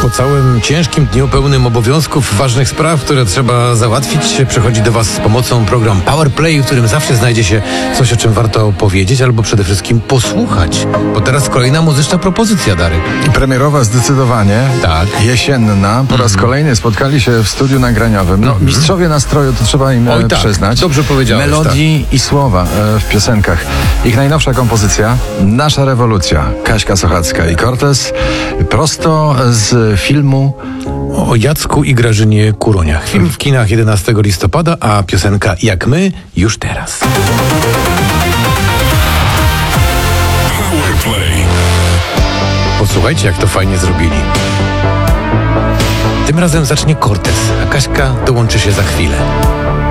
po całym ciężkim dniu pełnym obowiązków, ważnych spraw, które trzeba załatwić, przychodzi do Was z pomocą program Powerplay, w którym zawsze znajdzie się coś, o czym warto powiedzieć albo przede wszystkim posłuchać. Bo teraz kolejna muzyczna propozycja, Darek. Premierowa zdecydowanie. Tak. Jesienna. Po raz kolejny spotkali się w studiu nagraniowym. No, mistrzowie nastroju, to trzeba im Oj, tak. przyznać. Dobrze powiedziałeś, Melodii i słowa w piosenkach. Ich najnowsza kompozycja, Nasza rewolucja. Kaśka Sochacka i Cortez. Prosto z filmu O Jacku i Grażynie Kuroniach. Film w kinach 11 listopada, a piosenka Jak my już teraz. Posłuchajcie, jak to fajnie zrobili. Tym razem zacznie Cortez, a Kaśka dołączy się za chwilę.